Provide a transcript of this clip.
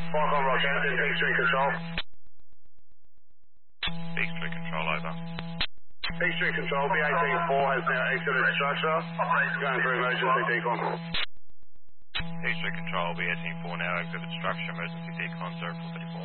Falcon Rockhampton, Peak Street Control. Peak Street Control, over. Peak Street Control, B184 has now exited structure. Going through emergency decon. Peak Street Control, B184 now exhibit structure, emergency decon 0434.